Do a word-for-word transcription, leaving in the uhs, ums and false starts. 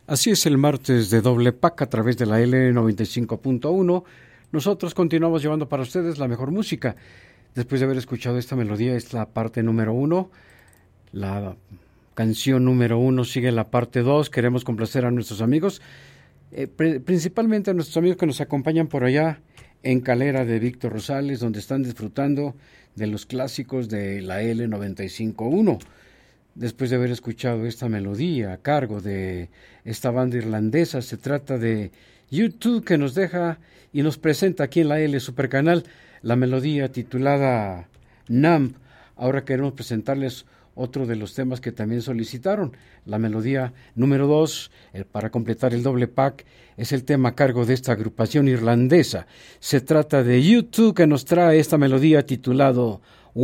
Así es el martes de doble pack a través de la L noventa y cinco punto uno. Nosotros continuamos llevando para ustedes la mejor música. Después de haber escuchado esta melodía, es la parte número uno. La canción número uno sigue la parte dos. Queremos complacer a nuestros amigos, eh, pre- principalmente a nuestros amigos que nos acompañan por allá en Calera de Víctor Rosales, donde están disfrutando de los clásicos de la L noventa y cinco punto uno. Después de haber escuchado esta melodía a cargo de esta banda irlandesa, se trata de U dos, que nos deja y nos presenta aquí en la L Supercanal la melodía titulada Numb. Ahora queremos presentarles otro de los temas que también solicitaron. La melodía número dos, para completar el doble pack, es el tema a cargo de esta agrupación irlandesa. Se trata de U dos, que nos trae esta melodía titulado